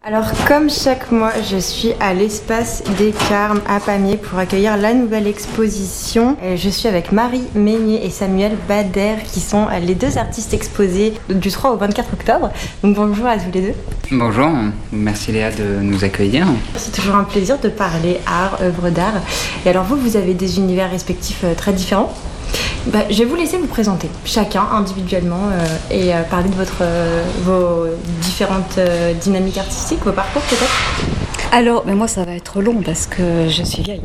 Alors comme chaque mois, je suis à l'espace des Carmes à Pamiers pour accueillir la nouvelle exposition. Je suis avec Marie Meignier et Samuel Bader qui sont les deux artistes exposés du 3 au 24 octobre. Donc bonjour à tous les deux. Bonjour, merci Léa de nous accueillir. C'est toujours un plaisir de parler art, œuvres d'art. Et alors vous avez des univers respectifs très différents. Je vais vous laisser vous présenter chacun individuellement et parler de vos différentes dynamiques artistiques, vos parcours peut-être. Alors, moi ça va être long parce que je suis vieille.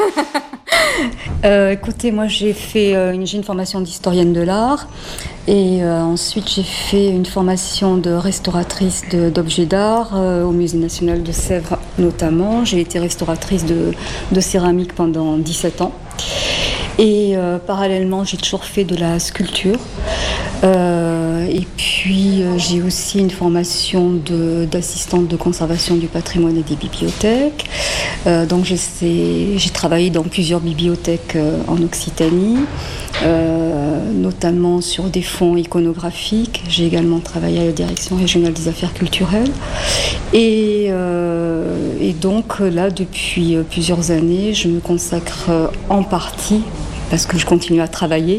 Écoutez, moi j'ai une formation d'historienne de l'art et ensuite j'ai fait une formation de restauratrice d'objets d'art au Musée national de Sèvres notamment. J'ai été restauratrice de céramique pendant 17 ans. Et parallèlement, j'ai toujours fait de la sculpture. Et puis, j'ai aussi une formation d'assistante de conservation du patrimoine et des bibliothèques. Donc, j'ai travaillé dans plusieurs bibliothèques en Occitanie, notamment sur des fonds iconographiques. J'ai également travaillé à la Direction régionale des affaires culturelles. Et donc, là, depuis plusieurs années, je me consacre en partie, parce que je continue à travailler,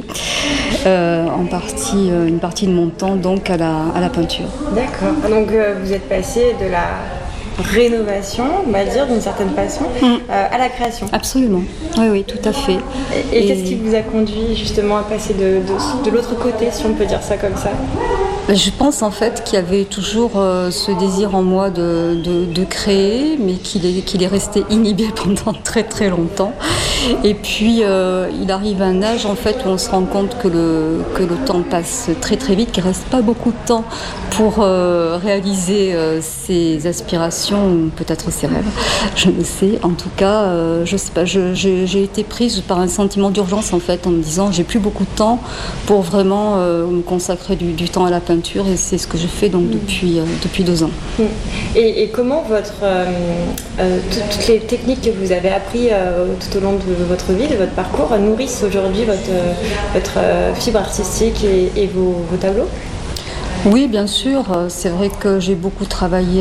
une partie de mon temps donc à la peinture. D'accord. Donc vous êtes passé de la rénovation, on va dire, d'une certaine façon, à la création. Absolument, oui, tout à fait. Et qu'est-ce qui vous a conduit justement à passer de l'autre côté, si on peut dire ça comme ça ? Je pense en fait qu'il y avait toujours ce désir en moi de créer, mais qu'il est resté inhibé pendant très très longtemps. Et puis il arrive un âge en fait où on se rend compte que le temps passe très très vite, qu'il ne reste pas beaucoup de temps pour réaliser ses aspirations ou peut-être ses rêves. Je ne sais. En tout cas, je sais pas. J'ai été prise par un sentiment d'urgence en fait en me disant j'ai plus beaucoup de temps pour vraiment me consacrer du temps à la peinture. Et c'est ce que je fais donc depuis 2 ans. Et comment toutes les techniques que vous avez apprises tout au long de votre vie, de votre parcours, nourrissent aujourd'hui votre fibre artistique et vos tableaux ? Oui, bien sûr. C'est vrai que j'ai beaucoup travaillé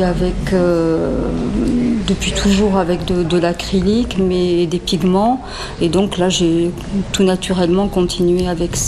depuis toujours avec de l'acrylique, mais des pigments. Et donc là, j'ai tout naturellement continué avec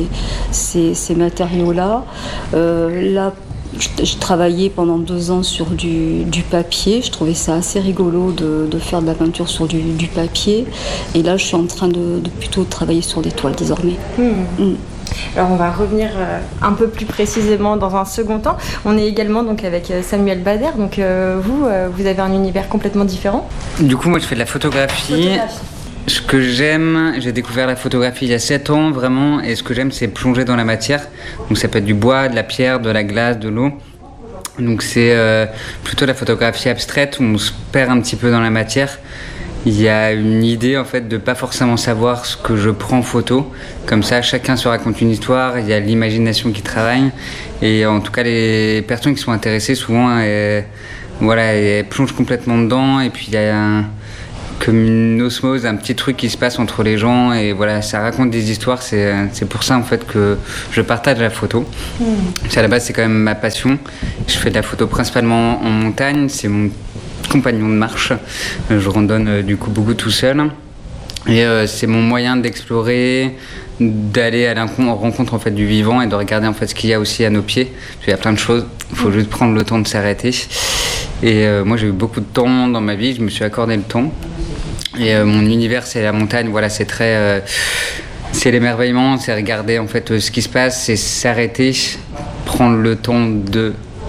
ces matériaux-là. Là, j'ai travaillé pendant 2 ans sur du papier. Je trouvais ça assez rigolo de faire de la peinture sur du papier. Et là, je suis en train de plutôt travailler sur des toiles désormais. Alors on va revenir un peu plus précisément dans un second temps. On est également donc avec Samuel Bader. Donc vous avez un univers complètement différent. Du coup moi je fais de la photographie. Ce que j'aime, j'ai découvert la photographie il y a 7 ans vraiment, et ce que j'aime c'est plonger dans la matière. Donc ça peut être du bois, de la pierre, de la glace, de l'eau. Donc c'est plutôt la photographie abstraite où on se perd un petit peu dans la matière. Il y a une idée en fait de pas forcément savoir ce que je prends en photo. Comme ça, chacun se raconte une histoire, il y a l'imagination qui travaille. Et en tout cas, les personnes qui sont intéressées, souvent, elles plongent complètement dedans. Et puis il y a comme une osmose, un petit truc qui se passe entre les gens. Et voilà, ça raconte des histoires. C'est pour ça en fait que je partage la photo. À la base, c'est quand même ma passion. Je fais de la photo principalement en montagne. C'est mon compagnon de marche. Je randonne du coup beaucoup tout seul. Et c'est mon moyen d'explorer, d'aller à la rencontre en fait du vivant et de regarder en fait ce qu'il y a aussi à nos pieds. Parce qu'il y a plein de choses, il faut juste prendre le temps de s'arrêter. Et moi j'ai eu beaucoup de temps dans ma vie, je me suis accordé le temps. Et mon univers c'est la montagne, voilà, c'est très... c'est l'émerveillement, c'est regarder en fait ce qui se passe, c'est s'arrêter, prendre le temps de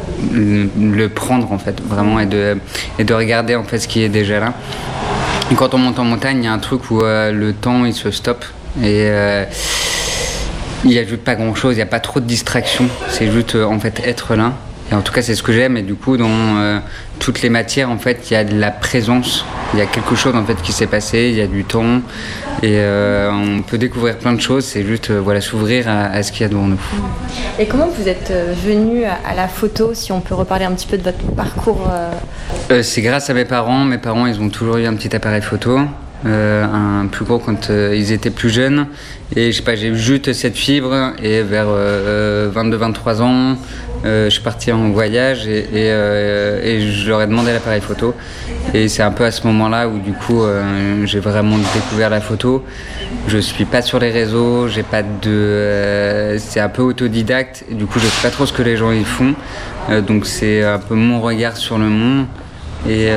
le prendre en fait vraiment et de regarder en fait ce qui est déjà là. Et quand on monte en montagne, il y a un truc où le temps il se stoppe et il n'y a juste pas grand chose, il n'y a pas trop de distractions, c'est juste en fait être là. Et en tout cas c'est ce que j'aime, et du coup dans toutes les matières en fait il y a de la présence, il y a quelque chose en fait qui s'est passé, il y a du temps et on peut découvrir plein de choses, c'est juste s'ouvrir à ce qu'il y a devant nous. Et comment vous êtes venu à la photo, si on peut reparler un petit peu de votre parcours C'est grâce à mes parents ils ont toujours eu un petit appareil photo. un plus gros quand ils étaient plus jeunes. Et je sais pas, j'ai eu juste cette fibre et vers 22-23 ans, je suis parti en voyage et je leur ai demandé l'appareil photo. Et c'est un peu à ce moment-là où du coup j'ai vraiment découvert la photo. Je suis pas sur les réseaux, j'ai pas de, c'est un peu autodidacte. Et du coup, je sais pas trop ce que les gens y font. Donc c'est un peu mon regard sur le monde. Et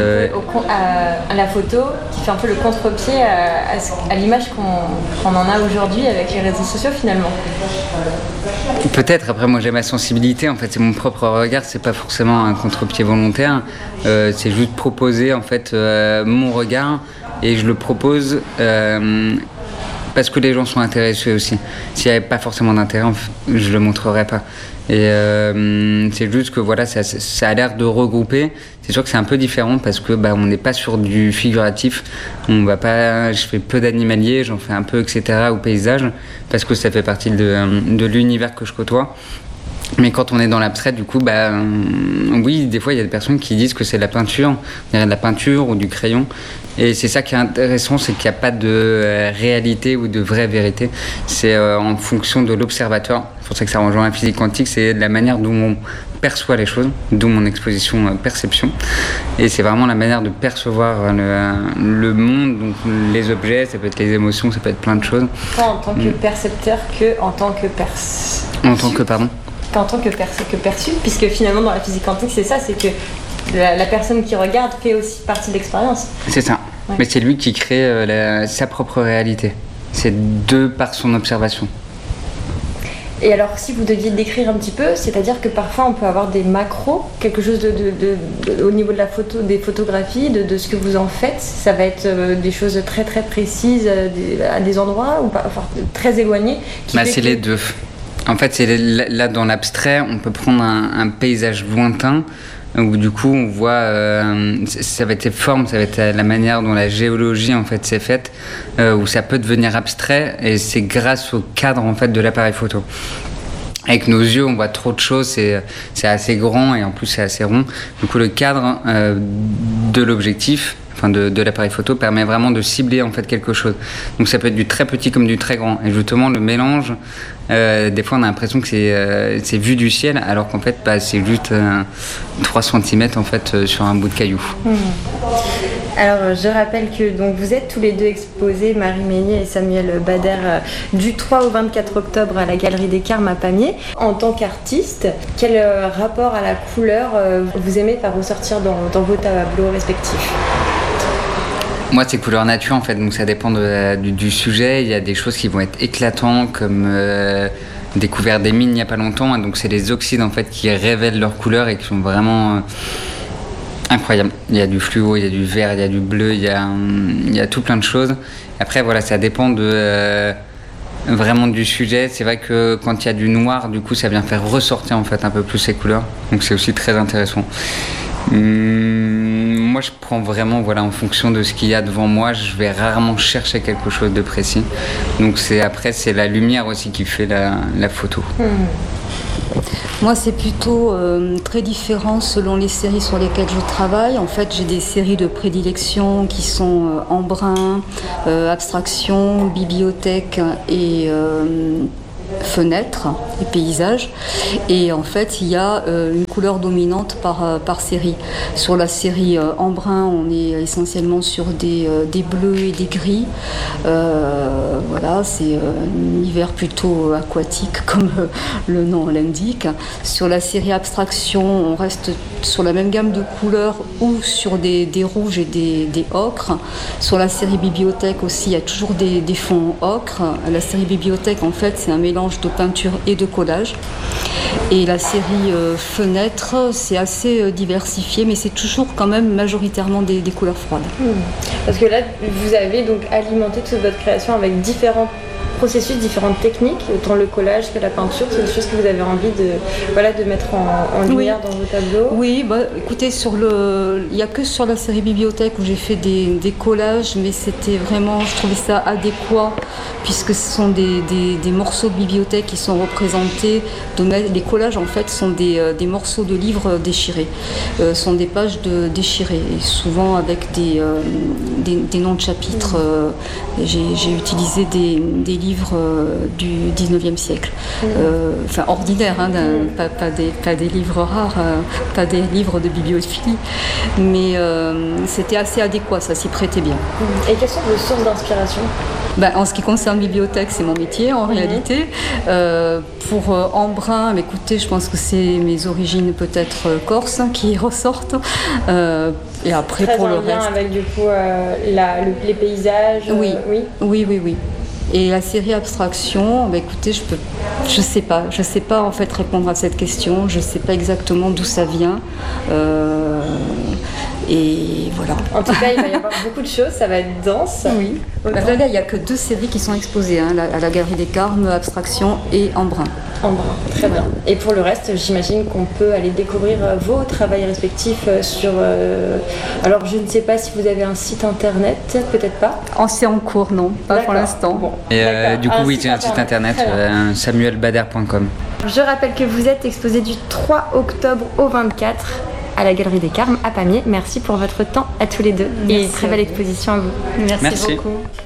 à la photo qui fait un peu le contre-pied à l'image qu'on en a aujourd'hui avec les réseaux sociaux finalement. Peut-être, après moi j'ai ma sensibilité, en fait c'est mon propre regard, c'est pas forcément un contre-pied volontaire, c'est juste proposer en fait mon regard et je le propose parce que les gens sont intéressés aussi. S'il n'y avait pas forcément d'intérêt, je le montrerais pas. Et c'est juste que voilà, ça a l'air de regrouper. C'est sûr que c'est un peu différent parce que on n'est pas sur du figuratif. On va pas, je fais peu d'animalier, j'en fais un peu, etc. au paysage parce que ça fait partie de l'univers que je côtoie. Mais quand on est dans l'abstrait, du coup, oui, des fois, il y a des personnes qui disent que c'est de la peinture, de la peinture ou du crayon. Et c'est ça qui est intéressant, c'est qu'il n'y a pas de réalité ou de vraie vérité. C'est en fonction de l'observateur. C'est pour ça que ça rejoint la physique quantique, c'est la manière dont on perçoit les choses, d'où mon exposition perception. Et c'est vraiment la manière de percevoir le monde, donc les objets, ça peut être les émotions, ça peut être plein de choses. Pas en tant que percepteur que en tant que En tant que, pardon en tant que perçu, puisque finalement dans la physique quantique c'est ça, c'est que la personne qui regarde fait aussi partie de l'expérience. C'est ça, ouais. Mais c'est lui qui crée sa propre réalité, c'est de par son observation. Et alors si vous deviez décrire un petit peu, c'est-à-dire que parfois on peut avoir des macros, quelque chose au niveau de la photo, des photographies, de ce que vous en faites, ça va être des choses très très précises à des endroits ou pas, enfin, très éloignés. C'est les deux. En fait, c'est là dans l'abstrait, on peut prendre un paysage lointain où du coup on voit, ça va être les formes, ça va être la manière dont la géologie en fait s'est faite, où ça peut devenir abstrait et c'est grâce au cadre en fait de l'appareil photo. Avec nos yeux, on voit trop de choses, c'est assez grand et en plus c'est assez rond. Du coup, le cadre de l'objectif, enfin de l'appareil photo, permet vraiment de cibler en fait quelque chose. Donc ça peut être du très petit comme du très grand. Et justement, le mélange, des fois on a l'impression que c'est vu du ciel, alors qu'en fait c'est juste 3 cm en fait sur un bout de caillou. Alors, je rappelle que donc, vous êtes tous les deux exposés, Marie Meignet et Samuel Bader, du 3 au 24 octobre à la Galerie des Carmes à Pamiers. En tant qu'artiste, quel rapport à la couleur vous aimez faire ressortir dans vos tableaux respectifs ? Moi, c'est couleur nature en fait, donc ça dépend du sujet. Il y a des choses qui vont être éclatantes, comme découvert des mines il n'y a pas longtemps, donc c'est les oxydes en fait qui révèlent leurs couleurs et qui sont vraiment incroyables. Il y a du fluo, il y a du vert, il y a du bleu, il y a tout plein de choses. Après voilà, ça dépend vraiment du sujet. C'est vrai que quand il y a du noir, du coup ça vient faire ressortir en fait un peu plus ces couleurs, donc c'est aussi très intéressant. Moi je prends vraiment en fonction de ce qu'il y a devant moi, je vais rarement chercher quelque chose de précis, donc c'est la lumière aussi qui fait la photo. Moi c'est plutôt très différent selon les séries sur lesquelles je travaille. En fait j'ai des séries de prédilection qui sont embrun, abstraction, bibliothèque et fenêtres et paysages, et en fait il y a une couleur dominante par série. Sur la série embrun, on est essentiellement sur des bleus et des gris. Voilà, c'est un univers plutôt aquatique comme le nom l'indique. Sur la série abstraction, on reste sur la même gamme de couleurs ou sur des rouges et des ocres. Sur la série bibliothèque aussi, il y a toujours des fonds ocre. La série bibliothèque, en fait, c'est un mélange de peinture et de collage. Et la série fenêtre, c'est assez diversifié, mais c'est toujours quand même majoritairement des couleurs froides. Parce que là, vous avez donc alimenté toute votre création avec différents processus, différentes techniques, autant le collage que la peinture, c'est des choses que vous avez envie de mettre en lumière dans vos tableaux? Oui, écoutez, il n'y a que sur la série bibliothèque où j'ai fait des collages, mais c'était vraiment, je trouvais ça adéquat, puisque ce sont des morceaux de bibliothèque qui sont représentés. Les collages, en fait, sont des morceaux de livres déchirés, sont des pages déchirées, et souvent avec des noms de chapitres. J'ai utilisé des livres du 19e siècle, enfin ordinaires, hein, pas des livres rares, pas des livres de bibliophilie, mais c'était assez adéquat, ça s'y prêtait bien. Et quelles sont vos sources d'inspiration? En ce qui concerne bibliothèque, c'est mon métier en réalité. Pour Embrun, écoutez, je pense que c'est mes origines peut-être corses qui ressortent. Et après, très pour le lien reste, avec du coup les paysages. Oui. Et la série abstraction, écoutez, je sais pas en fait répondre à cette question. Je sais pas exactement d'où ça vient. Et voilà. En tout cas, il va y avoir beaucoup de choses, ça va être dense. Oui. Là, il n'y a que 2 séries qui sont exposées, hein, à la Galerie des Carmes, Abstraction et Embrun. Embrun, très bien. Et pour le reste, j'imagine qu'on peut aller découvrir vos travaux respectifs sur... Alors, je ne sais pas si vous avez un site internet, peut-être pas. C'est en cours, non, pas pour l'instant. Bon. Et du coup, oui, j'ai un site internet, samuelbader.com. Je rappelle que vous êtes exposé du 3 octobre au 24 à la Galerie des Carmes à Pamiers. Merci pour votre temps à tous les deux. Merci et très belle exposition à vous. Merci beaucoup.